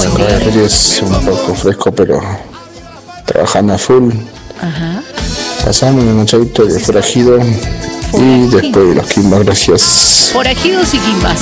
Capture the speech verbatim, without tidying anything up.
Acá de Reyes un poco fresco, pero trabajando a full. Ajá. Pasamos un nochadito de forajido y después de los quimbas, gracias. Forajidos y quimbas.